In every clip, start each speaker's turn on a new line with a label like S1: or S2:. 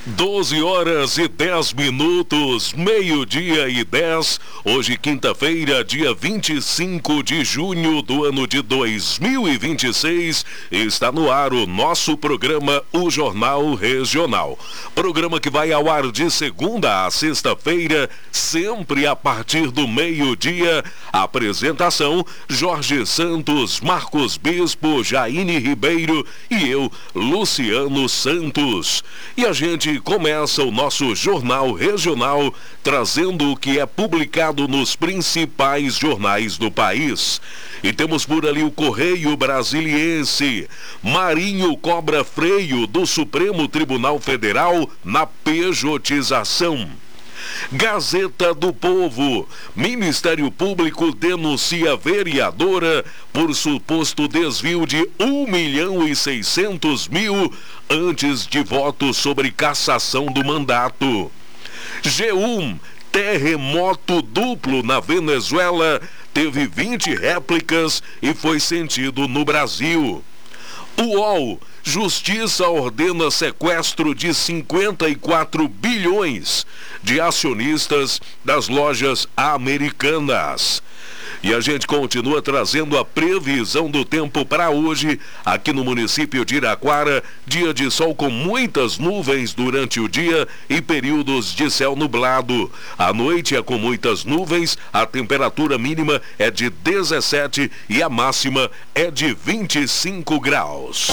S1: 12h10, meio-dia e 10, hoje quinta-feira, dia 25 de junho do ano de 2026, está no ar o nosso programa, o Jornal Regional. Programa que vai ao ar de segunda a sexta-feira, sempre a partir do meio-dia. Apresentação, Jorge Santos, Marcos Bispo, Jaine Ribeiro e eu, Luciano Santos. E a gente começa o nosso Jornal Regional trazendo o que é publicado nos principais jornais do país. E temos por ali o Correio Brasiliense. Marinho cobra freio do Supremo Tribunal Federal na pejotização. Gazeta do Povo. Ministério Público denuncia vereadora por suposto desvio de 1.600.000 antes de voto sobre cassação do mandato. G1. Terremoto duplo na Venezuela teve 20 réplicas e foi sentido no Brasil. UOL. Justiça ordena sequestro de 54 bilhões de acionistas das lojas americanas. E a gente continua trazendo a previsão do tempo para hoje, aqui no município de Iraquara, dia de sol com muitas nuvens durante o dia e períodos de céu nublado. À noite é com muitas nuvens, a temperatura mínima é de 17 e a máxima é de 25 graus.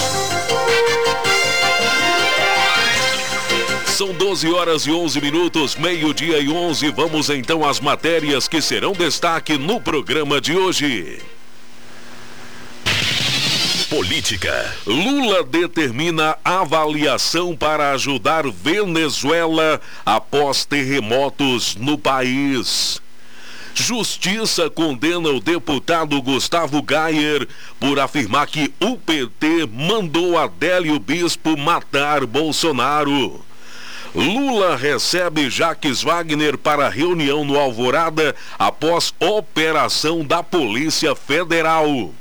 S1: São 12h11, meio-dia e 11. Vamos então às matérias que serão destaque no programa de hoje. Política. Lula determina avaliação para ajudar Venezuela após terremotos no país. Justiça condena o deputado Gustavo Gayer por afirmar que o PT mandou Adélio Bispo matar Bolsonaro. Lula recebe Jacques Wagner para reunião no Alvorada após operação da Polícia Federal.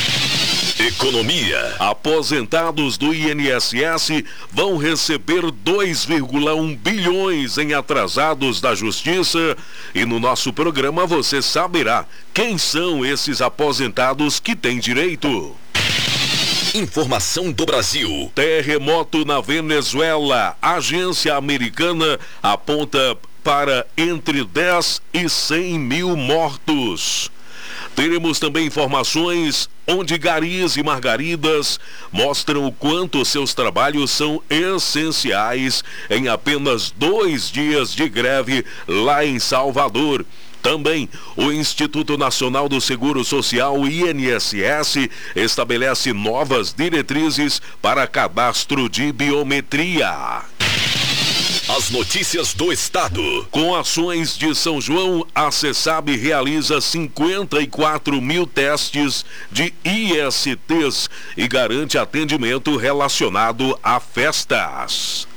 S1: Economia. Aposentados do INSS vão receber 2,1 bilhões em atrasados da Justiça e no nosso programa você saberá quem são esses aposentados que têm direito. Informação do Brasil. Terremoto na Venezuela. Agência americana aponta para entre 10 e 100 mil mortos. Teremos também informações onde garis e margaridas mostram o quanto seus trabalhos são essenciais em apenas 2 dias de greve lá em Salvador. Também, o Instituto Nacional do Seguro Social, INSS, estabelece novas diretrizes para cadastro de biometria. As notícias do estado. Com ações de São João, a CESAB realiza 54 mil testes de ISTs e garante atendimento relacionado a festas.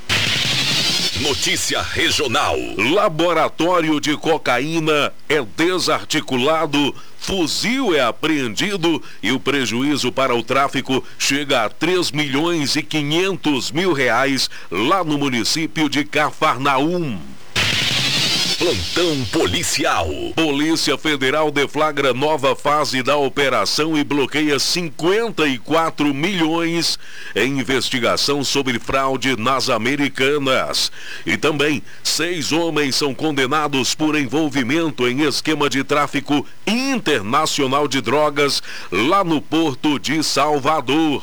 S1: Notícia regional. Laboratório de cocaína é desarticulado, fuzil é apreendido e o prejuízo para o tráfico chega a 3.500.000 reais lá no município de Cafarnaum. Plantão policial. Polícia Federal deflagra nova fase da operação e bloqueia 54 milhões em investigação sobre fraude nas Americanas. E também 6 homens são condenados por envolvimento em esquema de tráfico internacional de drogas lá no Porto de Salvador.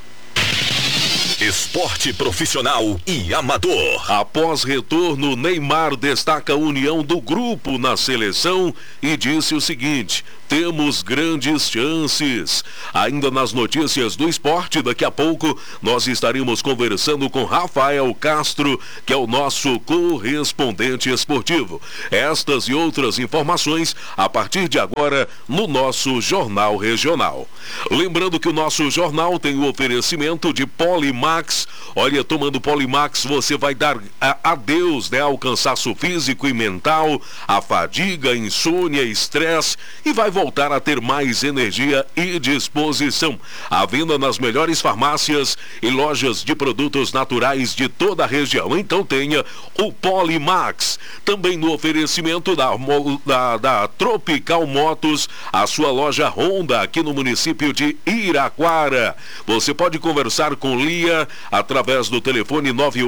S1: Esporte profissional e amador. Após retorno, Neymar destaca a união do grupo na seleção e disse o seguinte: temos grandes chances. Ainda nas notícias do esporte, daqui a pouco nós estaremos conversando com Rafael Castro, que é o nosso correspondente esportivo. Estas e outras informações a partir de agora no nosso Jornal Regional. Lembrando que o nosso jornal tem o oferecimento de Polimar Polimax. Olha, tomando Polimax você vai dar adeus, né, ao cansaço físico e mental, a fadiga, insônia, estresse e vai voltar a ter mais energia e disposição. À venda nas melhores farmácias e lojas de produtos naturais de toda a região. Então tenha o Polimax. Também no oferecimento da Tropical Motos, a sua loja Honda aqui no município de Iraquara. Você pode conversar com Lia através do telefone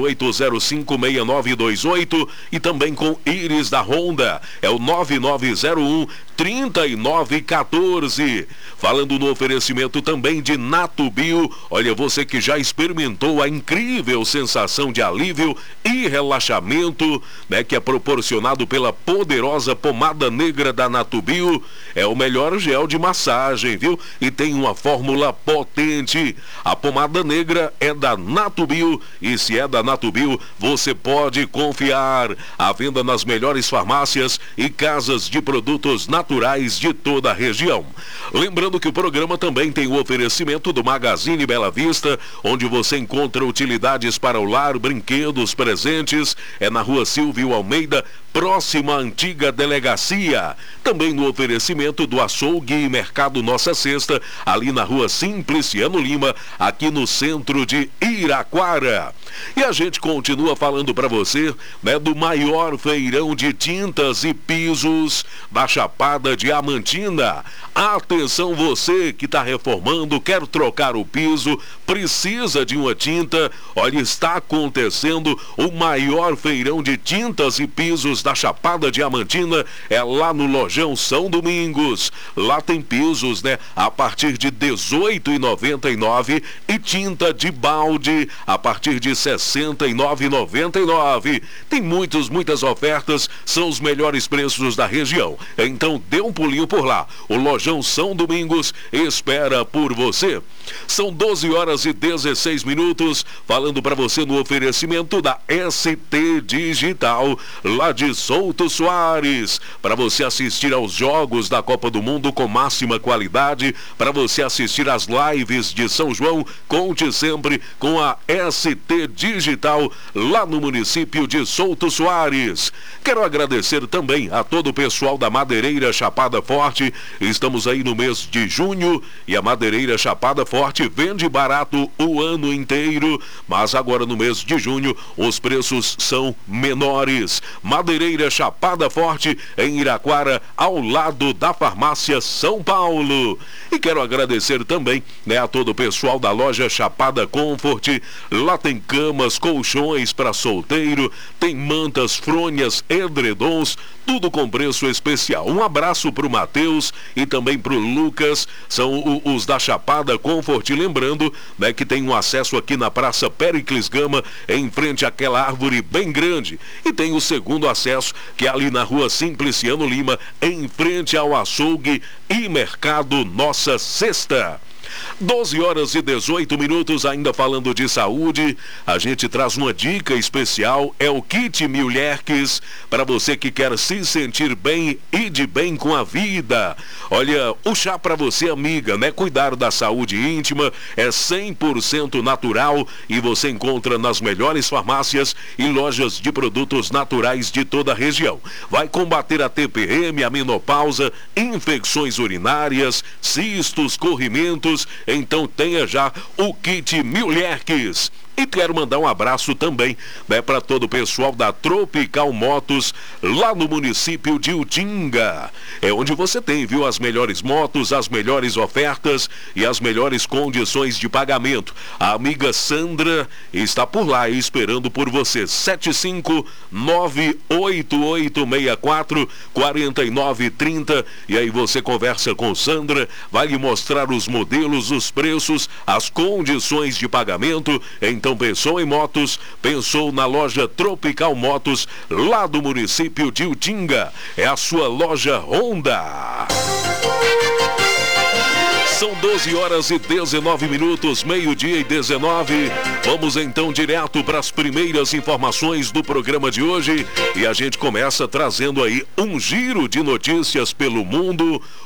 S1: 98056928 e também com Iris da Honda. É o 9901-3914. Falando no oferecimento também de Natubio, olha, você que já experimentou a incrível sensação de alívio e relaxamento, né, que é proporcionado pela poderosa pomada negra da Natubio, é o melhor gel de massagem, viu? E tem uma fórmula potente. A pomada negra é da Natubio e se é da Natubio, você pode confiar. À venda nas melhores farmácias e casas de produtos naturais de toda a região. Lembrando que o programa também tem o oferecimento do Magazine Bela Vista, onde você encontra utilidades para o lar, brinquedos, presentes. É na Rua Silvio Almeida, próxima à antiga delegacia. Também no oferecimento do Açougue e Mercado Nossa Sexta, ali na Rua Simpliciano Lima, aqui no centro de Iraquara. E a gente continua falando para você, né, do maior feirão de tintas e pisos da Chapada Diamantina. Atenção, você que está reformando, quer trocar o piso, precisa de uma tinta. Olha, está acontecendo o maior feirão de tintas e pisos da Chapada Diamantina, é lá no Lojão São Domingos. Lá tem pisos, né, a partir de R$ 18,99 e tinta de balde a partir de R$ 69,99. Tem muitas ofertas, são os melhores preços da região. Então dê um pulinho por lá. O Lojão São Domingos espera por você. São 12h16, falando para você no oferecimento da ST Digital, lá de Souto Soares, para você assistir aos jogos da Copa do Mundo com máxima qualidade, para você assistir às lives de São João, conte sempre com a ST Digital, lá no município de Souto Soares. Quero agradecer também a todo o pessoal da Madeireira Chapada Forte. Estamos aí no mês de junho e a Madeireira Chapada Forte vende barato o ano inteiro, mas agora no mês de junho os preços são menores. Madeireira Chapada Forte em Iraquara, ao lado da Farmácia São Paulo. E quero agradecer também, né, a todo o pessoal da loja Chapada Comfort. Lá tem camas, colchões para solteiro, tem mantas, fronhas, edredons, tudo com preço especial. Um abraço pro Matheus e também pro Lucas, são os da Chapada Comfort. Lembrando, né, que tem um acesso aqui na Praça Péricles Gama, em frente àquela árvore bem grande. E tem o segundo acesso, que é ali na Rua Simpliciano Lima, em frente ao Açougue e Mercado Nossa Sexta. 12h18, ainda falando de saúde, a gente traz uma dica especial, é o Kit Mulherques, para você que quer se sentir bem e de bem com a vida. Olha, o chá para você, amiga, né? Cuidar da saúde íntima é 100% natural e você encontra nas melhores farmácias e lojas de produtos naturais de toda a região. Vai combater a TPM, a menopausa, infecções urinárias, cistos, corrimentos. Então tenha já o Kit Mulherques. E quero mandar um abraço também, né, para todo o pessoal da Tropical Motos, lá no município de Utinga. É onde você tem, viu, as melhores motos, as melhores ofertas e as melhores condições de pagamento. A amiga Sandra está por lá esperando por você. 75988644930. E aí você conversa com Sandra, vai lhe mostrar os modelos, os preços, as condições de pagamento. Então pensou em motos, pensou na loja Tropical Motos, lá do município de Utinga. É a sua loja Honda. São 12h19, meio-dia e 19. Vamos então direto para as primeiras informações do programa de hoje. E a gente começa trazendo aí um giro de notícias pelo mundo.